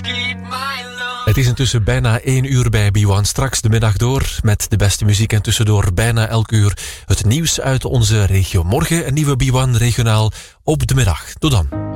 Het is intussen bijna 1 uur bij B1. Straks de middag door met de beste muziek en tussendoor bijna elk uur het nieuws uit onze regio. Morgen een nieuwe B1 regionaal op de middag. Tot dan.